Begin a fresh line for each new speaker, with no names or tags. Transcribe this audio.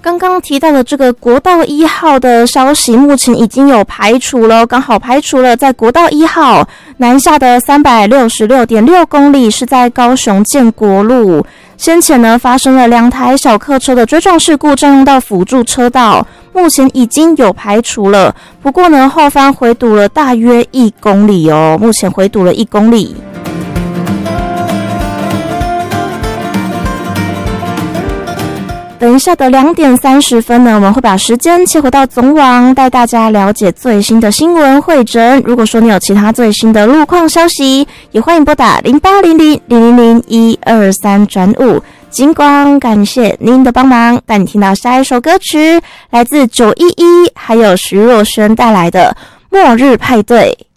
刚刚提到的这个国道1号的消息，目前已经有排除了，刚好排除了在国道1号南下的366.6公里是在高雄建国路。先前呢发生了2台小客车的追撞事故，占用到辅助车道，目前已经有排除了。不过呢，后方回堵了大约1公里哦，目前回堵了1公里。等一下的2点30分呢，我们会把时间切回到总网，带大家了解最新的新闻汇整。如果说你有其他最新的路况消息，也欢迎拨打0800-000-123-5。金光感谢您的帮忙，带你听到下一首歌曲，来自911还有徐若瑄带来的《末日派对》。